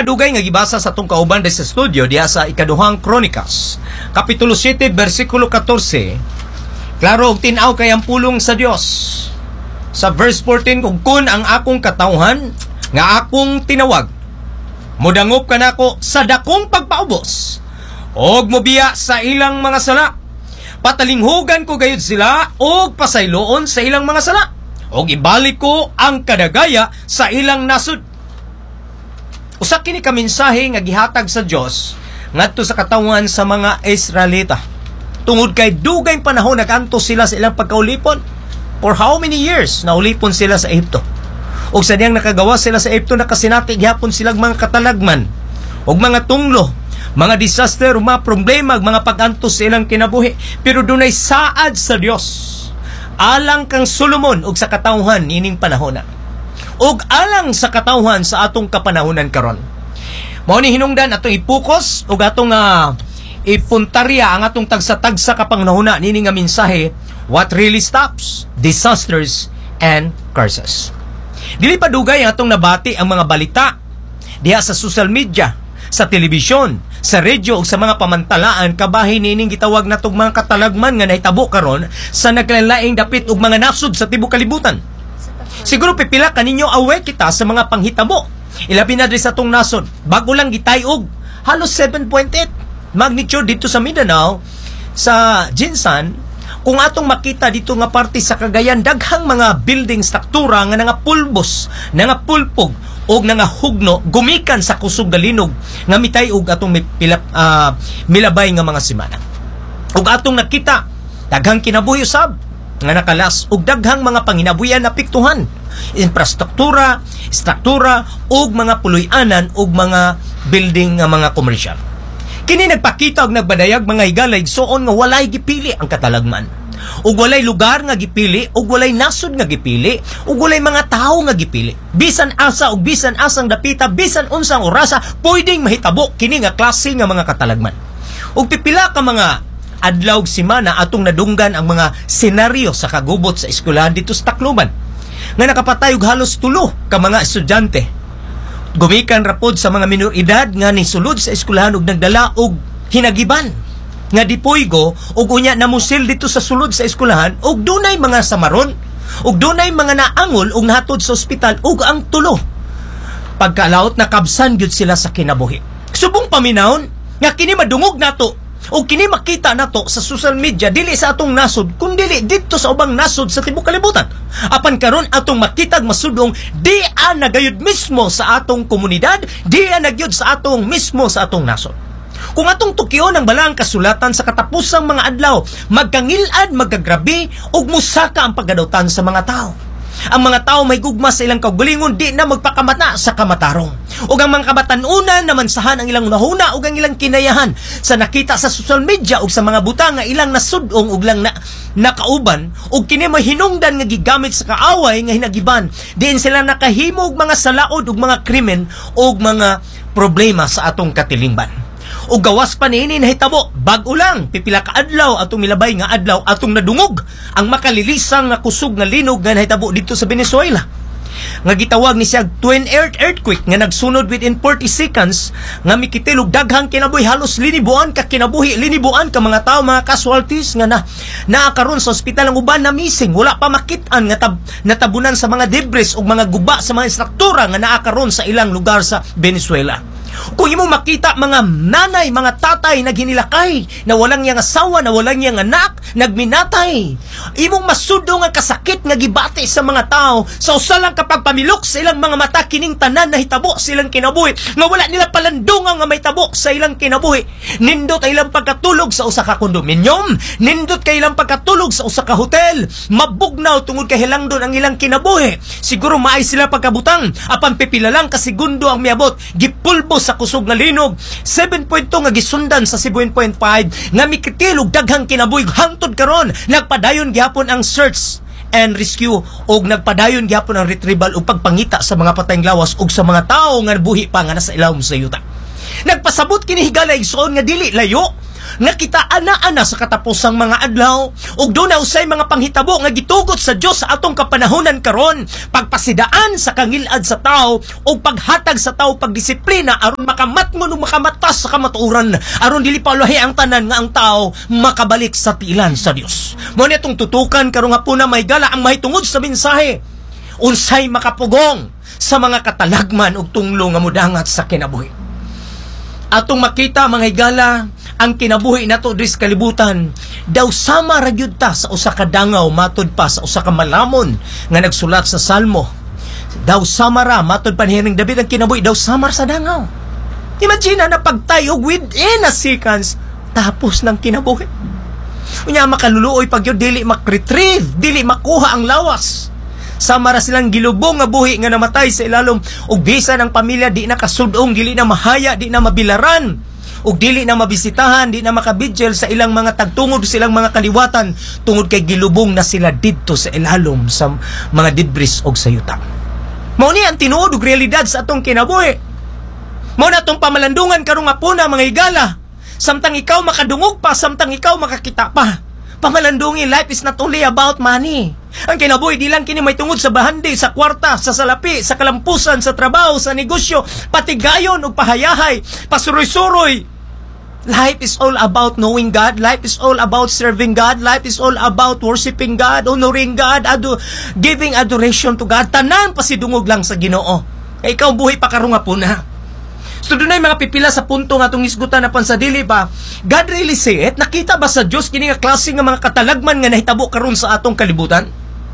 padugay nga gibasa sa atong kauban sa studio diha sa ikaduhang Kronikas, Kapitulo 7, versikulo 14. Klaro og tin-aw kay ang pulong sa Dios. Sa verse 14, kun ang akong katawhan nga akong tinawag, mudangop ka nako sa dakong pagpaubos, og mobiya sa ilang mga sala. Patalinghugan ko gayud sila og pasayloon sa ilang mga sala, og ibalik ko ang kadagaya sa ilang nasud. Usa kini ka mensahe nga gihatag sa Dios ngadto sa katawhan sa mga Israelita. Tungod kay dugay panahon naganto sila sa ilang pagkaulipon. For how many years naulipon sila sa Ehipto? Og sa diyang nakagawa sila sa Ehipto, nakasinati gyapon silang mga katalagman og mga tunglo, mga disaster, mga problema, mga pag-antos sa ilang kinabuhi. Pero dunay saad sa Dios alang kang Solomon og sa katawhan ining panahon na, og alang sa katawhan sa atong kapanahonan karon. Mao ni hinungdan atong ipokus og atong ipuntarya ang atong tagsa-tagsa kapangnahuna nini nga mensahe, what really stops disasters and curses. Dili pa dugay atong nabati ang mga balita diha sa social media, sa telebisyon, sa radyo ug sa mga pamantalaan kabahin nining gitawag natong mga katalagman nga nahitabo karon sa naglain-laing dapit ug mga nasud sa tibuok kalibutan. Siguro pipila kaninyo aware kita sa mga panghitabo. Ilabi na diri sa atong nasod. Bago lang gitayog, halos 7.8 magnitude dito sa Mindanao, sa Jinsan. Kung atong makita dito nga parte sa Cagayan, daghang mga building struktura nga nga pulbos, nga pulpog og nga hugno gumikan sa kusog nga linog nga mitay og atong milabay nga mga semana. Ug atong nakita daghang kinabuhi usab nga nakalas og daghang mga panginabuyan na apektuhan, infrastruktura, struktura og mga puloy-anan og mga building nga mga komersyal. Kini nagpakita og nagbadayag mga higalay igsoon nga walay gipili ang katalagman, ug walay lugar nga gipili, ug walay nasod nga gipili, ug walay mga tawo nga gipili. Bisan asa ug bisan asang dapita, bisan unsang orasa pwedeng mahitabo kini nga klase nga mga katalagman. Ug pipila ka mga adlaw ug semana atong nadunggan ang mga senaryo sa kagubot sa eskwelahan dito sa Tacloban nga nakapatay og halos 3 ka mga estudyante. Gumikan rapod sa mga minor edad nga nisulod sa eskwelahan ug nagdala og hinagiban nga dipuygo ug unya namusil dito sa sulod sa eskwelahan, ug dunay mga samaron ug dunay mga naangol ug nahatod sa ospital, ug ang 3 pagkalaot nakabsan gyud sila sa kinabuhi. Subong paminawon nga kini madungog nato o kini makita nato sa social media dili sa atong nasod kundi dito sa ubang nasod sa tibuok kalibutan. Apan karon atong makitag masudong di nagayud mismo sa atong komunidad, di nagyud sa atong mismo sa atong nasod. Kung atong tukyon ang balang kasulatan sa katapusang mga adlaw, magkangilad, magkagrabi ug musaka ang paggadawtan sa mga tao. Ang mga tao may gugma sa ilang kaugalingon, di na magpakamata sa kamatarong. Ug ang mga kabatanunan namansahan ang ilang nahuna ug ang ilang kinayahan sa nakita sa social media ug sa mga butang nga ilang nasudong ug lang nakauban, ug kini may hinungdan nga gigamit sa kaaway nga hinagiban. Diin sila nakahimo og mga salaod ug mga krimen ug mga problema sa atong katilingban. O gawas pa niini nahitabo, bag-o lang, pipila ka adlaw atong milabay nga adlaw atong nadungog ang makalilisang nga kusog nga linog nga nahitabo dito sa Venezuela. Nga gitawag ni siya twin earthquake nga nagsunod within 40 seconds nga mikitilog daghang kinabuhi, halos linibuan ka kinabuhi, linibuan ka mga tao, mga casualties nga naakaron sa ospital. Ang uban na missing, wala pa makitaan nga natabunan sa mga debris o mga guba sa mga struktura nga naakaron sa ilang lugar sa Venezuela. Kung imo makita mga nanay, mga tatay naghinilakay, na walang yang asawa, na walang yang anak, nagminatay. Imong masudo nga kasakit nga gibati sa mga tao sa usalang kapag pamilok sa ilang mga mata kining tanan na hitabo sa ilang kinabuhi, nga wala nila palandungan nga may tabo sa ilang kinabuhi. Nindot ay ilang pagkatulog sa usa ka kondominium, nindot kay ilang pagkatulog sa usa ka hotel, mabugnaw tungod kay hilangdon ang ilang kinabuhi. Siguro maay sila pagkabutang, apan pipila lang ka segundo ang miabot, gipulbo sa kusog nga linog. 7.2 nga gisundan sa 7.5 nga mikitilog daghang kinabuhi. Hangtod karon nagpadayon gihapon ang search and rescue og nagpadayon gihapon ang retrieval ug pagpangita sa mga patayng lawas ug sa mga tawo nga buhi pa nga nasa ilawom sa yuta. Nagpasabot kini higala igsoon nga dili layo nakita ana sa katapusang mga adlaw, ug doon na usay mga panghitabo nga gitugot sa Dios sa atong kapanahonan karon, pagpasidaan sa kangilad sa tao ug paghatag sa tao pagdisiplina aron makamatngon ug makamatas sa kamatuoran, aron dili paulahi ang tanan nga ang tao makabalik sa tiilan sa Dios. Mo ni atong tutukan karong hapuna may gala ang mahitungod sa mensahe. Unsay makapugong sa mga katalagman ug tunglo nga mudangat sa kinabuhi. Atong makita mga higala ang kinabuhi nato diri sa kalibutan, daw sama ra gyud ta sa usa ka dangaw matud pa sa usa ka malamon nga nagsulat sa Salmo. Daw sama ra matud pa ni David ang kinabuhi daw sama sa dangaw. Imagine na pagtayo within a seconds tapos ng kinabuhi. Unya makaluluoy pag yun dili mak-retrieve, dili makuha ang lawas. Sama ra silang gilubong nga buhi nga namatay sa ilalom ug bisan ang pamilya di na kasudong, dili na mahaya, di na mabilaran ug dili na mabisitahan, di na makabidjel sa ilang mga tagtungod, silang mga kaliwatan tungod kay gilubong na sila didto sa ilalom sa mga debris og sayuta. Mao ni ang tinuod ug realidad sa atong kinabuhi. Mao na atong pamalandungan karong hapuna mga higala. Samtang ikaw makadungog pa, samtang ikaw makakita pa. Pamalandungi, life is not only about money. Ang kinabuhi di lang kini may tungod sa bahandi, sa kwarta, sa salapi, sa kalampusan, sa trabaho, sa negosyo, patigayon o pahayahay, pasuroy-suroy. Life is all about knowing God. Life is all about serving God. Life is all about worshiping God, honoring God, giving adoration to God. Tanan pasidungog lang sa Ginoo. Kaya ikaw buhi pa karong hapuna. So doon ay mga pipila sa punto nga itong isgutan na pansadili ba, God really say it? Nakita ba sa Diyos kini nga klase nga mga katalagman nga nahitabo karon sa atong kalibutan?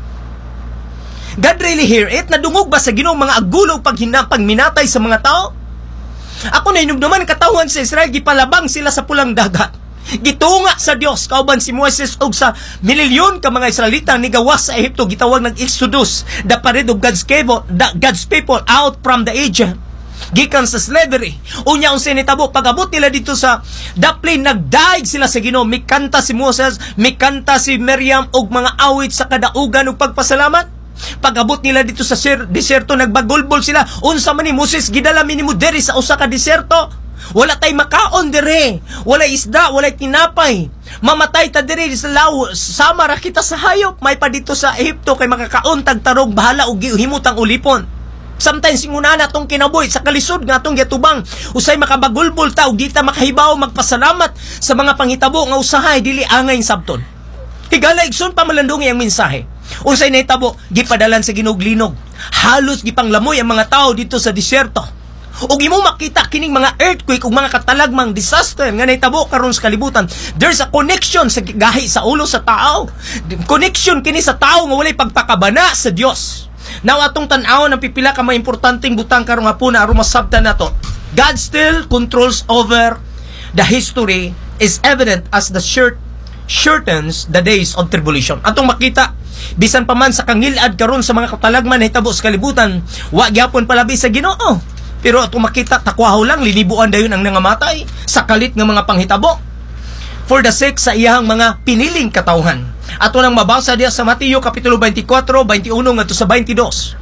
God really hear it? Nadungog ba sa Ginoo mga agulog pagminatay sa mga tao? Ako na inugduman katawan sa Israel, gipalabang sila sa pulang dagat. Gitunga sa Dios kauban si Moses og sa milyon ka mga Israelita ni gawas sa Ehipto, gitawag ng Exodus, the parade of God's people out from the Egypt. Gikan sa slavery. Unya unsay nitabo pag-abot nila dito sa daplin, nagdaig sila sa Ginoo. Mikanta si Moses, mikanta si Miriam og mga awit sa kadaugan ug pagpasalamat. Pag-abot nila dito sa deserto, nagbagulbol sila. Unsa man ni Moses, gidala minimo diri sa usa ka deserto. Wala tay makaon dire, wala isda, wala tinapay. Mamatay ta diri sa law, sama ra kita sa hayop. May pa dito sa Ehipto kay makakaon tag tarog bahala og himutang ulipon. Sometimes inguna na itong kinabuhi sa kalisod nga itong yatubang usay makabagulbol ta ug di ta makahibaw magpasalamat sa mga panghitabo nga usahay dili angay sabton. Higala igsoon pamalandungi ang mensahe. Unsay nahitabo gipadalan sa Ginoo-linog. Halos gipanglamoy ang mga tao dito sa disyerto. Ug imo makita kining mga earthquake ug mga katalagmang disaster nga nahitabo karon sa kalibutan. There's a connection sa gahi sa ulo sa tao. Connection kini sa tao nga walay pagpakabana sa Dios. Now atong tan-aw ng pipila ka mga importanteng butang karong hapuna aron masabtan nato. God still controls over the history is evident as the shortens the days of tribulation. Atong makita bisan pa man sa kangilad karon sa mga katalagman na hitabo sa kalibutan, wa gyapon palabi sa Ginoo. Pero atong makita takwaho lang linibuan dayon ang nangamatay sa kalit nga mga panghitabo for the sake sa iyang mga piniling katawhan. Ato nang mabasa diya sa Mateo kapitulo 24, 21 ngadto sa 22.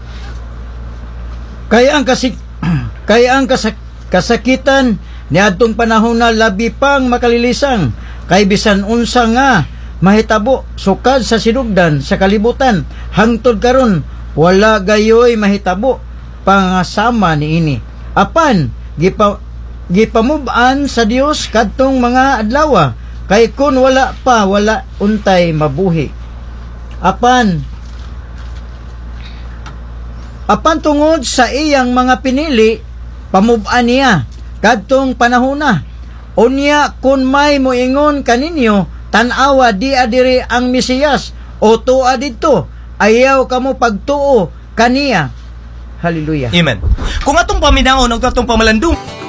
Kaya ang kasakitan niadtong panahon na labi pang makalilisang kay bisan unsa nga mahitabo sukad sa sinugdan sa kalibutan hangtod karon wala gayoy mahitabo pangasama niini. Apan gipamub-an sa Dios kadtong mga adlaw kay kun wala untay mabuhi. Apan tungod sa iyang mga pinili, pamub-an niya kadtong panahona. Unya kun may moingon kaninyo, tan-awa di adiri ang Mesiyas o tuwa dito, ayaw kamo pagtuo kaniya. Hallelujah. Amen. Kung atong paminaon og atong pamalandong